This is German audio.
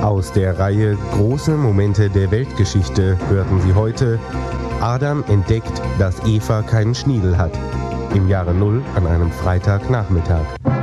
Aus der Reihe Große Momente der Weltgeschichte hörten Sie heute: Adam entdeckt, dass Eva keinen Schniedel hat. Im Jahre 0 an einem Freitagnachmittag.